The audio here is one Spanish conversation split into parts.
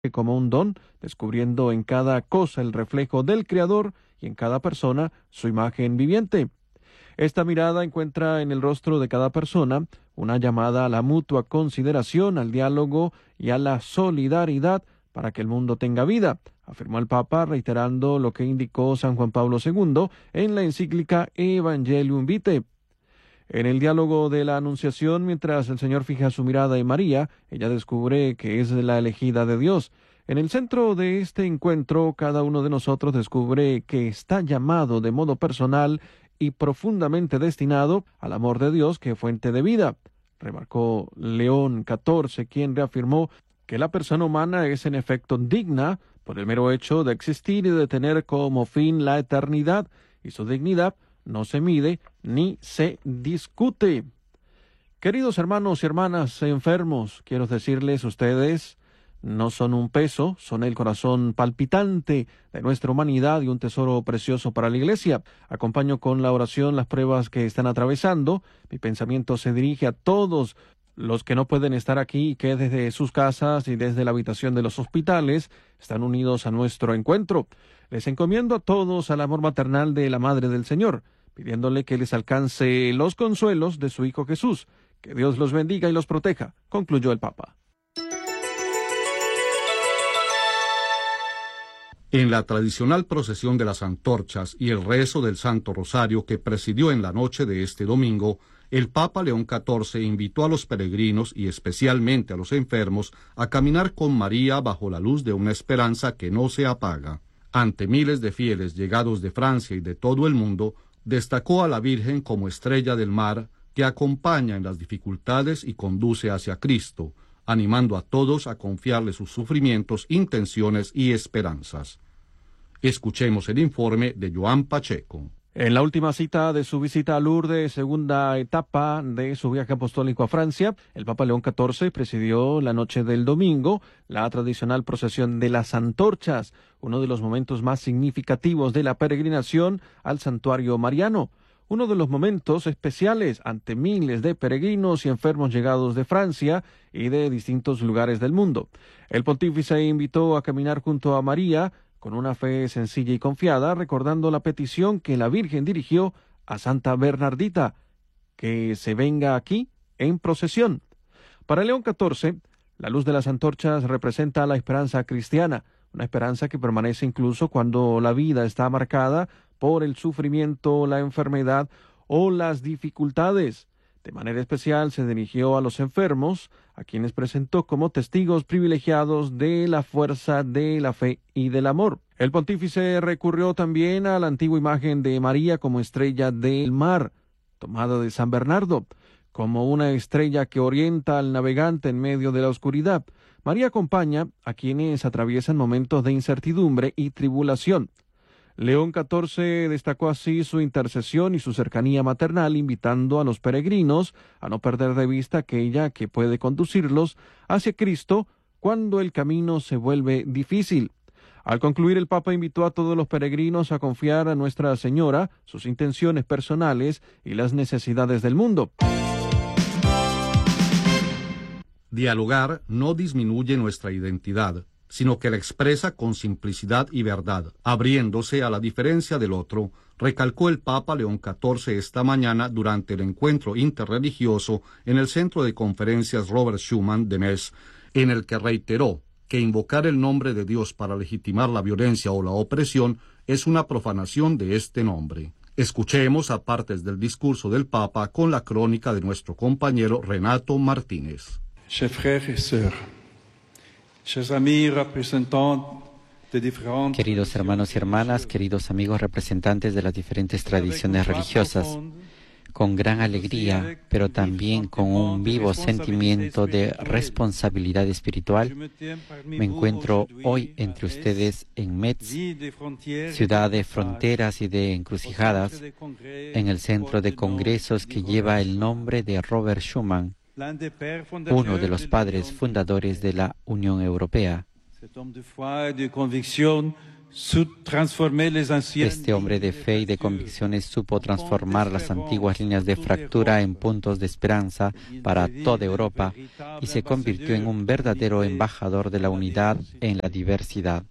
como un don, descubriendo en cada cosa el reflejo del Creador y en cada persona su imagen viviente. Esta mirada encuentra en el rostro de cada persona una llamada a la mutua consideración, al diálogo y a la solidaridad para que el mundo tenga vida, afirmó el Papa, reiterando lo que indicó San Juan Pablo II en la encíclica Evangelium Vitae. En el diálogo de la Anunciación, mientras el Señor fija su mirada en María, ella descubre que es la elegida de Dios. En el centro de este encuentro, cada uno de nosotros descubre que está llamado de modo personal y profundamente destinado al amor de Dios, que es fuente de vida. Remarcó León XIV, quien reafirmó que la persona humana es en efecto digna por el mero hecho de existir y de tener como fin la eternidad, y su dignidad no se mide ni se discute. Queridos hermanos y hermanas enfermos, quiero decirles, ustedes no son un peso, son el corazón palpitante de nuestra humanidad y un tesoro precioso para la Iglesia. Acompaño con la oración las pruebas que están atravesando. Mi pensamiento se dirige a todos los que no pueden estar aquí y que desde sus casas y desde la habitación de los hospitales están unidos a nuestro encuentro. Les encomiendo a todos al amor maternal de la Madre del Señor, pidiéndole que les alcance los consuelos de su Hijo Jesús. Que Dios los bendiga y los proteja, concluyó el Papa. En la tradicional procesión de las antorchas y el rezo del Santo Rosario que presidió en la noche de este domingo, el Papa León XIV invitó a los peregrinos y especialmente a los enfermos a caminar con María bajo la luz de una esperanza que no se apaga. Ante miles de fieles llegados de Francia y de todo el mundo, destacó a la Virgen como estrella del mar que acompaña en las dificultades y conduce hacia Cristo, animando a todos a confiarle sus sufrimientos, intenciones y esperanzas. Escuchemos el informe de Joan Pacheco. En la última cita de su visita a Lourdes, segunda etapa de su viaje apostólico a Francia, el Papa León XIV presidió la noche del domingo la tradicional procesión de las antorchas, uno de los momentos más significativos de la peregrinación al santuario mariano. Uno de los momentos especiales ante miles de peregrinos y enfermos llegados de Francia y de distintos lugares del mundo. El pontífice invitó a caminar junto a María con una fe sencilla y confiada, recordando la petición que la Virgen dirigió a Santa Bernardita, que se venga aquí en procesión. Para León XIV, la luz de las antorchas representa la esperanza cristiana, una esperanza que permanece incluso cuando la vida está marcada por el sufrimiento, la enfermedad o las dificultades. De manera especial se dirigió a los enfermos, a quienes presentó como testigos privilegiados de la fuerza de la fe y del amor. El pontífice recurrió también a la antigua imagen de María como estrella del mar, tomada de San Bernardo, como una estrella que orienta al navegante en medio de la oscuridad. María acompaña a quienes atraviesan momentos de incertidumbre y tribulación. León XIV destacó así su intercesión y su cercanía maternal, invitando a los peregrinos a no perder de vista aquella que puede conducirlos hacia Cristo cuando el camino se vuelve difícil. Al concluir, el Papa invitó a todos los peregrinos a confiar a Nuestra Señora sus intenciones personales y las necesidades del mundo. Dialogar no disminuye nuestra identidad, sino que la expresa con simplicidad y verdad, abriéndose a la diferencia del otro, recalcó el Papa León XIV esta mañana durante el encuentro interreligioso en el Centro de Conferencias Robert Schuman de Metz, en el que reiteró que invocar el nombre de Dios para legitimar la violencia o la opresión es una profanación de este nombre. Escuchemos a partes del discurso del Papa con la crónica de nuestro compañero Renato Martínez. Chers frères et sœurs, chers amis représentants de différentes... Queridos hermanos y hermanas, queridos amigos representantes de las diferentes tradiciones religiosas, con gran alegría, pero también con un vivo sentimiento de responsabilidad espiritual, me encuentro hoy entre ustedes en Metz, ciudad de fronteras y de encrucijadas, en el centro de congresos que lleva el nombre de Robert Schuman, uno de los padres fundadores de la Unión Europea. Este hombre de fe y de convicciones supo transformar las antiguas líneas de fractura en puntos de esperanza para toda Europa y se convirtió en un verdadero embajador de la unidad en la diversidad.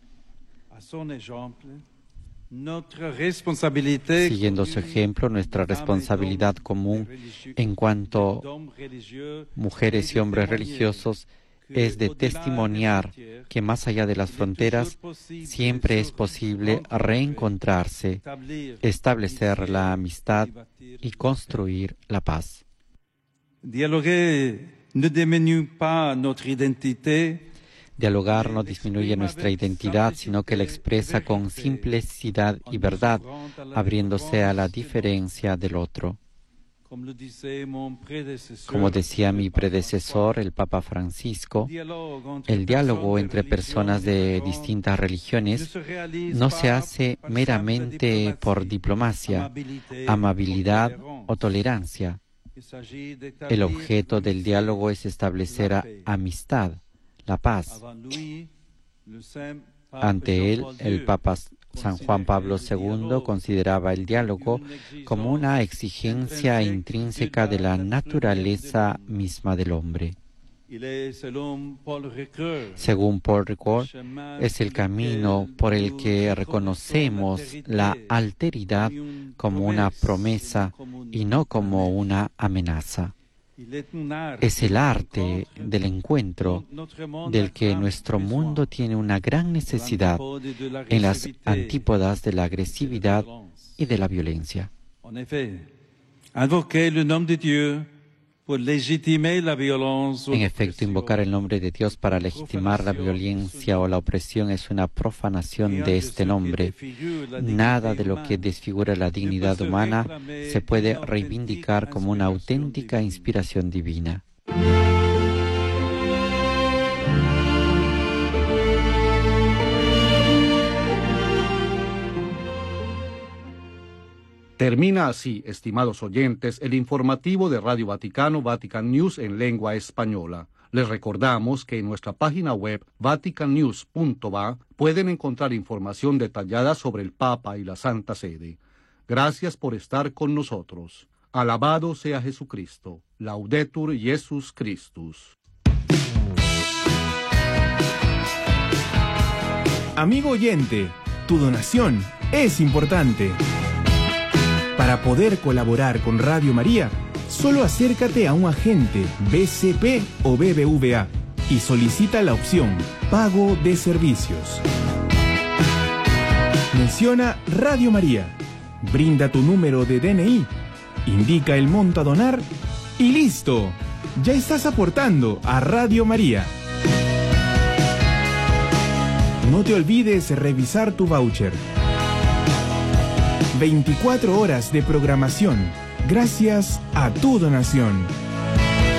Siguiendo su ejemplo, nuestra responsabilidad común en cuanto mujeres y hombres religiosos es de testimoniar que más allá de las fronteras siempre es posible reencontrarse, establecer la amistad y construir la paz. Dialogar no disminuye nuestra identidad, sino que la expresa con simplicidad y verdad, abriéndose a la diferencia del otro. Como decía mi predecesor, el Papa Francisco, el diálogo entre personas de distintas religiones no se hace meramente por diplomacia, amabilidad o tolerancia. El objeto del diálogo es establecer amistad, la paz. Ante él, el Papa San Juan Pablo II consideraba el diálogo como una exigencia intrínseca de la naturaleza misma del hombre. Según Paul Ricoeur, es el camino por el que reconocemos la alteridad como una promesa y no como una amenaza. Es el arte del encuentro del que nuestro mundo tiene una gran necesidad en las antípodas de la agresividad y de la violencia. En efecto, invocar el nombre de Dios para legitimar la violencia o la opresión es una profanación de este nombre. Nada de lo que desfigura la dignidad humana se puede reivindicar como una auténtica inspiración divina. Termina así, estimados oyentes, el informativo de Radio Vaticano, Vatican News en lengua española. Les recordamos que en nuestra página web vaticannews.va pueden encontrar información detallada sobre el Papa y la Santa Sede. Gracias por estar con nosotros. Alabado sea Jesucristo. Laudetur Jesus Christus. Amigo oyente, tu donación es importante. Para poder colaborar con Radio María, solo acércate a un agente BCP o BBVA y solicita la opción Pago de Servicios. Menciona Radio María, brinda tu número de DNI, indica el monto a donar y ¡listo! Ya estás aportando a Radio María. No te olvides revisar tu voucher. 24 horas de programación gracias a tu donación.